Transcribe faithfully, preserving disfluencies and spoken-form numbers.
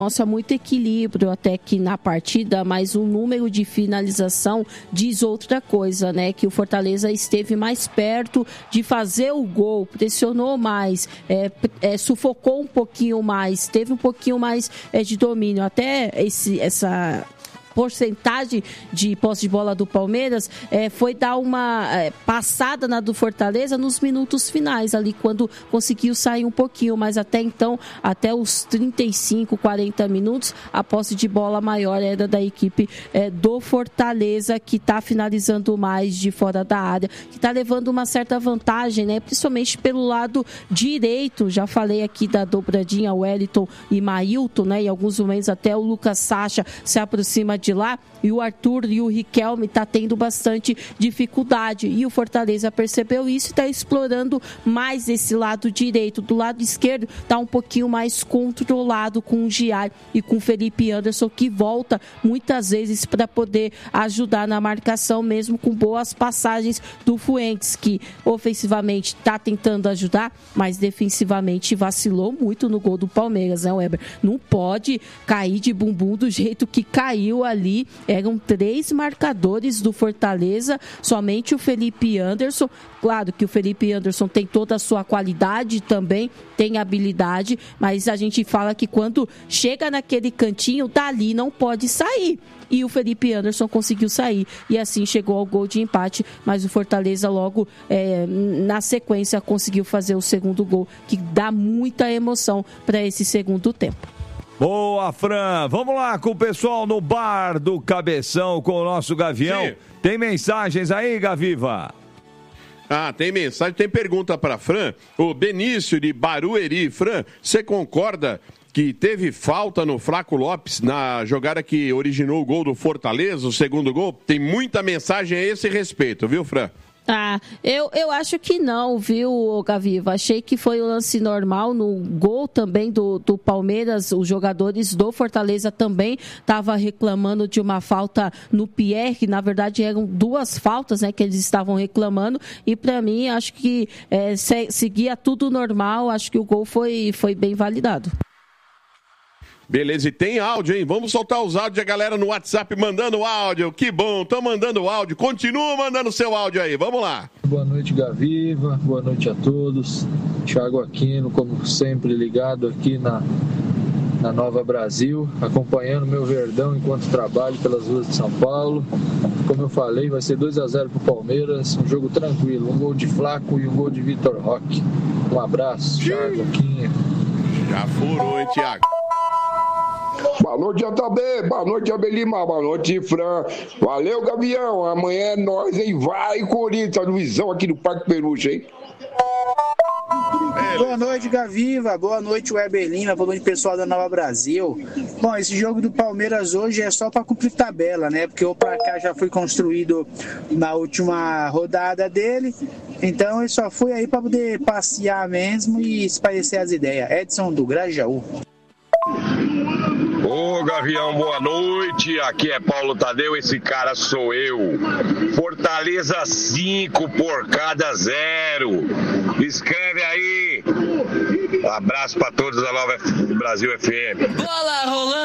Mostra muito equilíbrio até que na partida, mas o número de finalização diz outra coisa, né? Que o Fortaleza esteve mais perto de fazer o gol, pressionou mais, é, é, sufocou um pouquinho mais, teve um pouquinho mais é, de domínio. Até esse, essa porcentagem de posse de bola do Palmeiras é, foi dar uma é, passada na do Fortaleza nos minutos finais, ali quando conseguiu sair um pouquinho, mas até então, até os trinta e cinco, quarenta minutos, a posse de bola maior era da equipe é, do Fortaleza, que está finalizando mais de fora da área, que está levando uma certa vantagem, né? Principalmente pelo lado direito. Já falei aqui da dobradinha Wellington e Mailton, né? Em alguns momentos até o Lucas Sacha se aproxima de lá, e o Arthur e o Riquelme tá tendo bastante dificuldade, e o Fortaleza percebeu isso e está explorando mais esse lado direito. Do lado esquerdo tá um pouquinho mais controlado com o Giai e com o Felipe Anderson, que volta muitas vezes para poder ajudar na marcação, mesmo com boas passagens do Fuentes, que ofensivamente está tentando ajudar, mas defensivamente vacilou muito no gol do Palmeiras, né, Weber? Não pode cair de bumbum do jeito que caiu ali. Eram três marcadores do Fortaleza, somente o Felipe Anderson. Claro que o Felipe Anderson tem toda a sua qualidade também, tem habilidade, mas a gente fala que quando chega naquele cantinho, dali não pode sair. E o Felipe Anderson conseguiu sair, e assim chegou ao gol de empate, mas o Fortaleza logo é, na sequência conseguiu fazer o segundo gol, que dá muita emoção para esse segundo tempo. Boa, Fran. Vamos lá com o pessoal no bar do Cabeção com o nosso Gavião. Sim. Tem mensagens aí, Gaviva? Ah, tem mensagem, tem pergunta para Fran. O Benício de Barueri. Fran, você concorda que teve falta no Flaco Lopes na jogada que originou o gol do Fortaleza, o segundo gol? Tem muita mensagem a esse respeito, viu, Fran? Ah, eu, eu acho que não, viu, Gaviva? Achei que foi um lance normal no gol também do, do Palmeiras. Os jogadores do Fortaleza também estavam reclamando de uma falta no Pierre, que na verdade eram duas faltas, né, que eles estavam reclamando. E para mim, acho que é, se, seguia tudo normal. Acho que o gol foi, foi bem validado. Beleza, e tem áudio, hein? Vamos soltar os áudios, a galera no WhatsApp mandando áudio. Que bom, estão mandando áudio. Continua mandando seu áudio aí, vamos lá. Boa noite, Gaviva. Boa noite a todos. Thiago Aquino, como sempre, ligado aqui na, na Nova Brasil, acompanhando meu Verdão enquanto trabalho pelas ruas de São Paulo. Como eu falei, vai ser dois a zero pro Palmeiras, um jogo tranquilo, um gol de Flaco e um gol de Vitor Roque. Um abraço, Thiago Aquino. Já furou, hein, Thiago? Boa noite, J B. Boa noite, Abelima. Boa noite, Fran. Valeu, Gavião. Amanhã é nós, hein? Vai, Corinthians. No Visão aqui do Parque Peruche, hein? Boa noite, Gaviva. Boa noite, Weber Lima. Boa noite, pessoal da Nova Brasil. Bom, esse jogo do Palmeiras hoje é só para cumprir tabela, né? Porque o placar já foi construído na última rodada dele. Então, ele só foi aí para poder passear mesmo e espairecer as ideias. Edson do Grajaú. Ô Gavião, boa noite, aqui é Paulo Tadeu, esse cara sou eu. Fortaleza cinco, Porcada zero. Escreve aí. Um abraço pra todos da Nova Brasil F M. Bola rolando.